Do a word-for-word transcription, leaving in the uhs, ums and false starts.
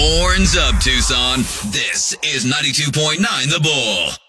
Horns up, Tucson. This is ninety-two point nine The Bull.